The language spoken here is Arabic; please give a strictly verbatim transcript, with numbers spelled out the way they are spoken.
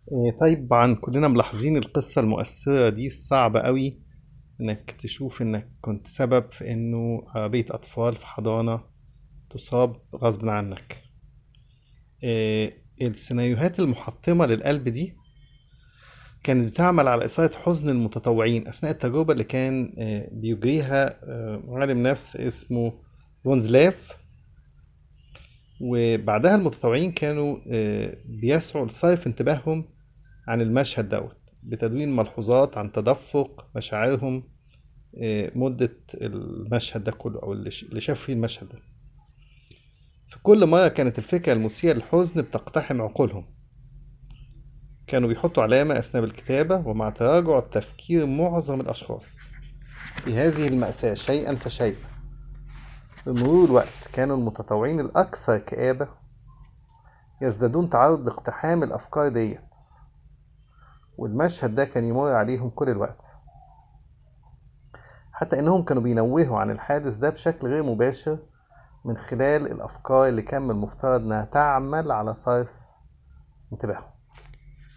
إيه، طيب طبعا كلنا ملاحظين القصة المؤثرة دي الصعبة قوي انك تشوف انك كنت سبب في انه بيت اطفال في حضانة تصاب غصب عنك. إيه، السيناريوهات المحطمة للقلب دي كانت بتعمل على إثارة حزن المتطوعين أثناء التجربة اللي كان آه، بيجريها آه، عالم نفس اسمه فونزلاف. وبعدها المتطوعين كانوا آه، بيسعوا لصرف انتباههم عن المشهد دوت بتدوين ملحوظات عن تدفق مشاعرهم آه، مدة المشهد ده كله أو اللي ش- اللي شافوا فيه المشهد ده. في كل مرة كانت الفكرة المثيرة للحزن بتقتحم عقولهم. كانوا بيحطوا علامة أثناء الكتابة ومع تراجع تفكير معظم الأشخاص في هذه المأساة شيئا فشيئا. بمرور الوقت كانوا المتطوعين الأكثر كآبة يزدادون تعرض لاقتحام الأفكار ديت، والمشهد ده كان يمر عليهم كل الوقت، حتى إنهم كانوا بينوهوا عن الحادث ده بشكل غير مباشر من خلال الأفكار اللي كان من المفترض إنها تعمل على صرف انتباههم.